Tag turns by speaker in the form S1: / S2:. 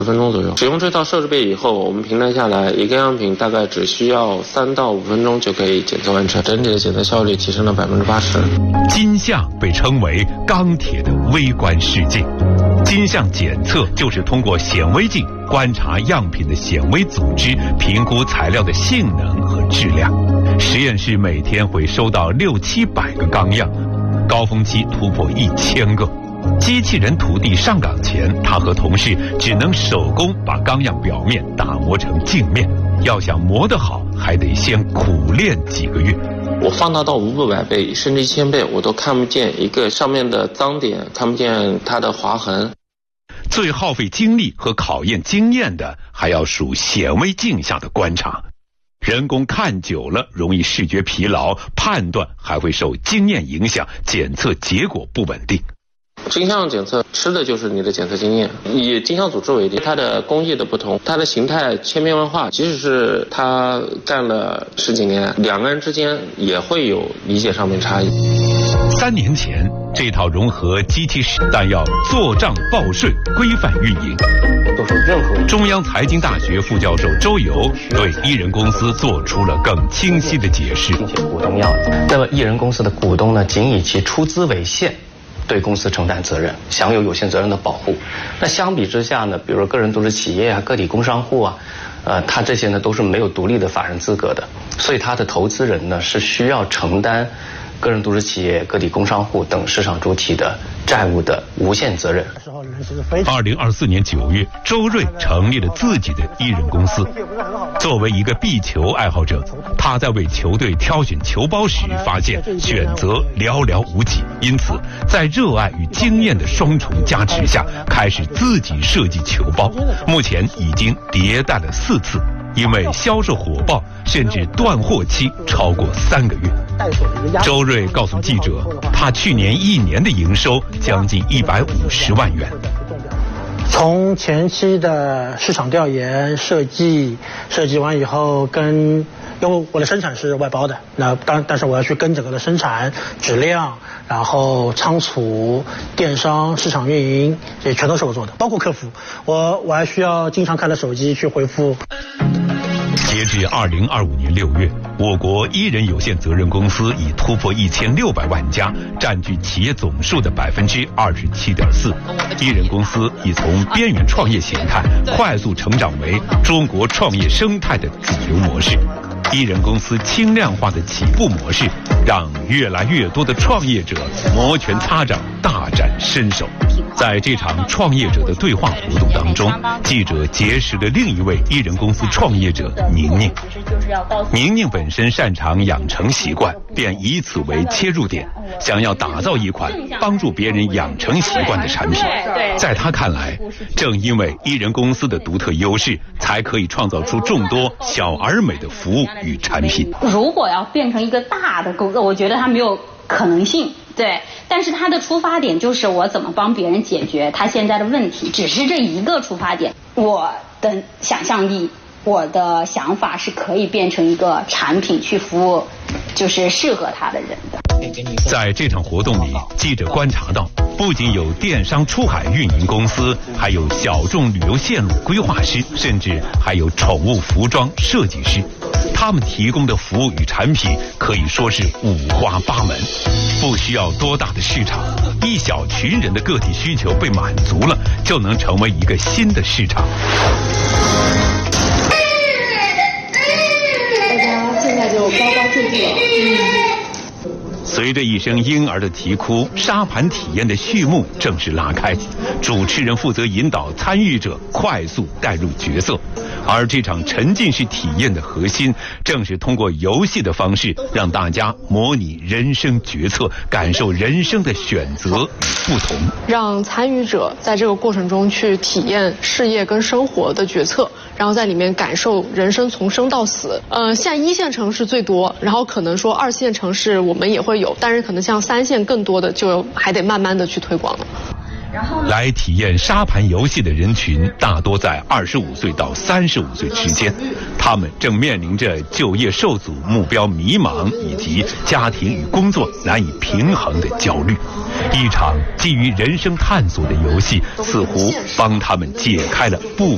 S1: 10分钟左右。使用这套设备以后，我们平摊下来，一个样品大概只需要3到5分钟就可以检测完成，整体的检测效率提升了80%。
S2: 金像被称为钢铁的微观世界，金像检测就是通过显微镜观察样品的显微组织，评估材料的性能和质量。实验室每天会收到600-700个钢样，高峰期突破1000个。机器人徒弟上岗前，他和同事只能手工把钢样表面打磨成镜面，要想磨得好，还得先苦练几个月。
S1: 我放大到500倍甚至1000倍，我都看不见一个上面的脏点，看不见它的划痕。
S2: 最耗费精力和考验经验的，还要数显微镜下的观察。人工看久了容易视觉疲劳，判断还会受经验影响，检测结果不稳定。
S1: 金像检测吃的就是你的检测经验。以金像组织为例，它的工艺的不同，它的形态千变万化，即使是它干了10几年，两个人之间也会有理解上面差异。
S2: 3年前，这套融合机器式，但要做账报税，规范运营。中央财经大学副教授周游对艺人公司做出了更清晰的解释。
S3: 并且股东要，那么艺人公司的股东呢，仅以其出资为限，对公司承担责任，享有有限责任的保护。那相比之下呢，比如说个人组织企业啊、个体工商户啊，他这些呢都是没有独立的法人资格的，所以他的投资人呢是需要承担个人组织企业、个体工商户等市场主体的债务的无限责任。
S2: 2024年9月，周瑞成立了自己的艺人公司。作为一个壁球爱好者，他在为球队挑选球包时，发现选择寥寥无几，因此在热爱与经验的双重加持下，开始自己设计球包。目前已经迭代了4次，因为销售火爆，甚至断货期超过3个月。周瑞告诉记者，他去年1年的营收将近150万元。
S4: 从前期的市场调研、设计完以后，因为我的生产是外包的，但是我要去跟整个的生产质量，然后仓储、电商、市场运营，这全都是我做的，包括客服，我还需要经常开着手机去回复。
S2: 截至2025年6月，我国艺人有限责任公司已突破1600万家，占据企业总数的27.4%。艺人公司已从边缘创业形态快速成长为中国创业生态的主流模式。艺人公司轻量化的起步模式，让越来越多的创业者摩拳擦掌，大展身手。在这场创业者的对话活动当中，记者结识了另一位艺人公司创业者宁宁。宁宁本身擅长养成习惯，便以此为切入点，想要打造一款帮助别人养成习惯的产品。在他看来，正因为艺人公司的独特优势，才可以创造出众多小而美的服务与产品。
S5: 如果要变成一个大的公司，我觉得它没有可能性。对，但是他的出发点就是我怎么帮别人解决他现在的问题，只是这一个出发点。我的想象力，我的想法是可以变成一个产品去服务，就是适合他的人的。
S2: 在这场活动里，记者观察到，不仅有电商出海运营公司，还有小众旅游线路规划师，甚至还有宠物服装设计师。他们提供的服务与产品可以说是五花八门，不需要多大的市场，一小群人的个体需求被满足了，就能成为一个新的市场。
S6: 大家现在就高高兴兴了。
S2: 随着一声婴儿的啼哭，沙盘体验的序幕正式拉开。主持人负责引导参与者快速带入角色，而这场沉浸式体验的核心，正是通过游戏的方式，让大家模拟人生决策，感受人生的选择与不同，
S6: 让参与者在这个过程中去体验事业跟生活的决策，然后在里面感受人生从生到死。现在1线城市最多，然后可能说2线城市我们也会有，但是可能像3线更多的就还得慢慢的去推广了。
S2: 来体验沙盘游戏的人群大多在25岁到35岁之间，他们正面临着就业受阻、目标迷茫以及家庭与工作难以平衡的焦虑。一场基于人生探索的游戏，似乎帮他们解开了不